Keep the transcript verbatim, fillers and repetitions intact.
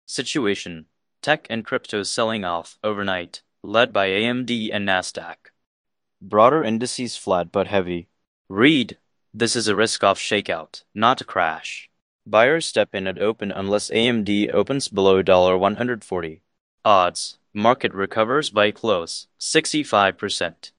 Situation: Tech and crypto selling off overnight, led by A M D and Nasdaq. Broader indices flat but heavy. Read: This is a risk-off shakeout, not a crash. Buyers step in at open unless A M D opens below one hundred forty dollars. Odds: Market recovers by close, sixty-five percent.